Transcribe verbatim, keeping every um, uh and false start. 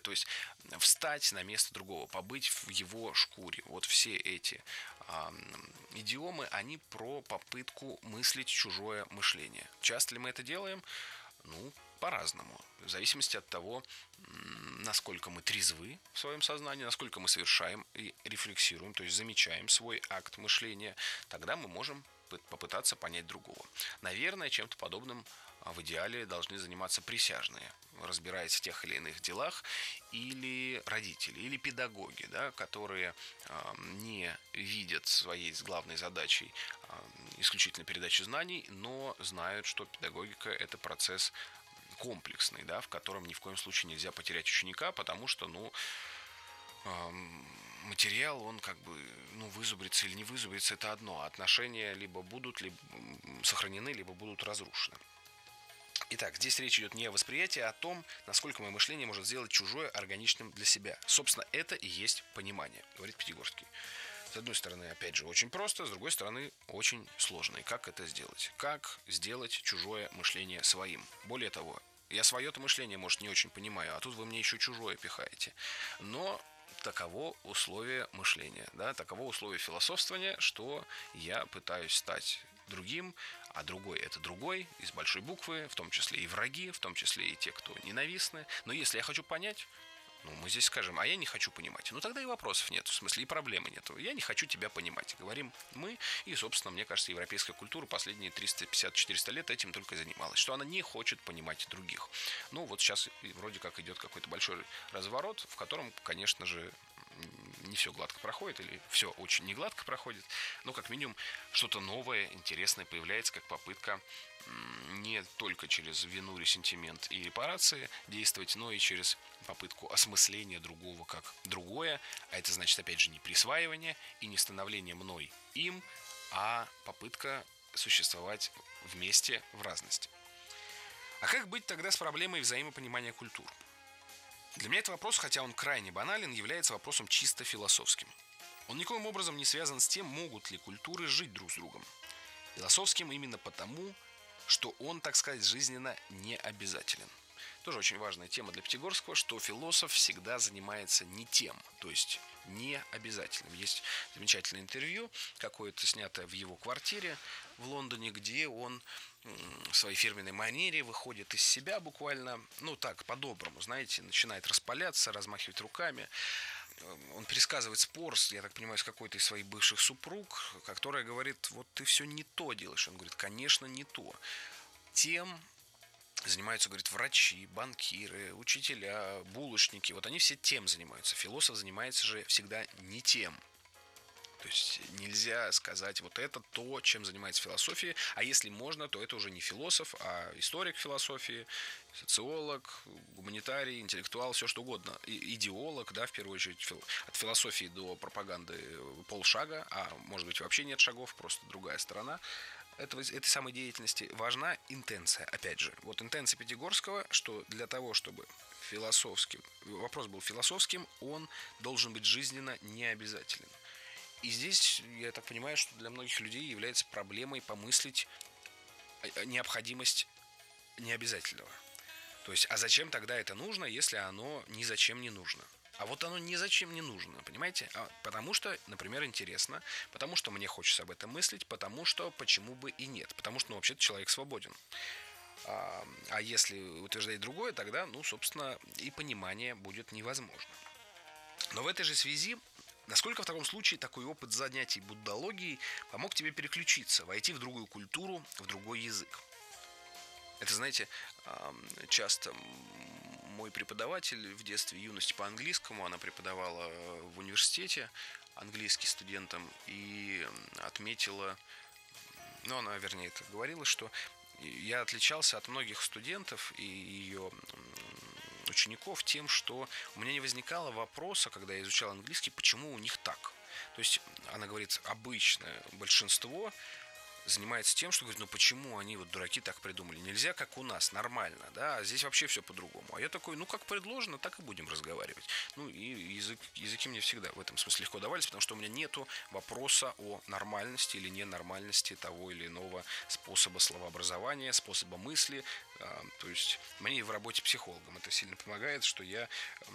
То есть встать на место другого, побыть в его шкуре. Вот все эти э, идиомы, они про попытку мыслить чужое мышление. Часто ли мы это делаем? Ну, по-разному. В зависимости от того, насколько мы трезвы в своем сознании, насколько мы совершаем и рефлексируем, то есть замечаем свой акт мышления, тогда мы можем попытаться понять другого. Наверное, чем-то подобным в идеале должны заниматься присяжные, разбираясь в тех или иных делах, или родители, или педагоги, да, которые э, не видят своей главной задачей э, исключительно передачи знаний, но знают, что педагогика – это процесс комплексный, да, в котором ни в коем случае нельзя потерять ученика, потому что, ну, э, материал, он как бы, ну, вызубрится или не вызубрится, это одно. Отношения либо будут либо сохранены, либо будут разрушены. Итак, здесь речь идет не о восприятии, а о том, насколько мое мышление может сделать чужое органичным для себя. Собственно, это и есть понимание, говорит Пятигорский. С одной стороны, опять же, очень просто, с другой стороны, очень сложно. И как это сделать? Как сделать чужое мышление своим? Более того, я свое-то мышление, может, не очень понимаю, а тут вы мне еще чужое пихаете. Но таково условие мышления, да, таково условие философствования, что я пытаюсь стать другим, а другой – это другой, из большой буквы, в том числе и враги, в том числе и те, кто ненавистны. Но если я хочу понять, ну, мы здесь скажем, а я не хочу понимать. Ну, тогда и вопросов нет, в смысле и проблемы нет. Я не хочу тебя понимать, говорим мы. И, собственно, мне кажется, европейская культура последние триста пятьдесят - четыреста лет этим только и занималась, что она не хочет понимать других. Ну, вот сейчас вроде как идет какой-то большой разворот, в котором, конечно же, не все гладко проходит, или все очень не гладко проходит, но как минимум что-то новое, интересное появляется, как попытка не только через вину, ресентимент и репарации действовать, но и через попытку осмысления другого как другое, а это значит, опять же, не присваивание и не становление мной им, а попытка существовать вместе в разности. А как быть тогда с проблемой взаимопонимания культур? Для меня этот вопрос, хотя он крайне банален, является вопросом чисто философским. Он никоим образом не связан с тем, могут ли культуры жить друг с другом. Философским именно потому, что он, так сказать, жизненно не обязателен. Тоже очень важная тема для Пятигорского, что философ всегда занимается не тем, то есть не обязательным. Есть замечательное интервью, какое-то снятое в его квартире в Лондоне, где он в своей фирменной манере выходит из себя буквально, ну так, по-доброму, знаете, начинает распаляться, размахивать руками. Он пересказывает спор, я так понимаю, с какой-то из своих бывших супруг, которая говорит, вот ты все не то делаешь. Он говорит, конечно, не то. Тем занимаются, говорит, врачи, банкиры, учителя, булочники. Вот они все тем занимаются. Философ занимается же всегда не тем. То есть нельзя сказать, вот это то, чем занимается философия. А если можно, то это уже не философ, а историк философии, социолог, гуманитарий, интеллектуал, все что угодно. И, идеолог, да, в первую очередь, фил... от философии до пропаганды полшага, а может быть вообще нет шагов, просто другая сторона этого, этой самой деятельности. Важна интенция, опять же. Вот интенция Пятигорского, что для того, чтобы философским, вопрос был философским, он должен быть жизненно необязателен. И здесь, я так понимаю, что для многих людей является проблемой помыслить необходимость необязательного. То есть, а зачем тогда это нужно, если оно ни зачем не нужно? А вот оно ни зачем не нужно, понимаете? А потому что, например, интересно, потому что мне хочется об этом мыслить, потому что почему бы и нет, потому что, ну, вообще-то человек свободен. А, а если утверждать другое, тогда, ну, собственно, и понимание будет невозможно. Но в этой же связи, насколько в таком случае такой опыт занятий буддологией помог тебе переключиться, войти в другую культуру, в другой язык? Это, знаете, часто мой преподаватель в детстве и юности по английскому, она преподавала в университете английский студентам и отметила, ну, она, вернее, это говорила, что я отличался от многих студентов и ее учеников тем, что у меня не возникало вопроса, когда я изучал английский, почему у них так. То есть, она говорит, обычное большинство занимается тем, что говорит, ну почему они, вот дураки, так придумали? Нельзя, как у нас, нормально, да, а здесь вообще все по-другому. А я такой, ну как предложено, так и будем разговаривать. Ну и язык, языки мне всегда в этом смысле легко давались, потому что у меня нету вопроса о нормальности или ненормальности того или иного способа словообразования, способа мысли. То есть мне в работе психологом это сильно помогает, что я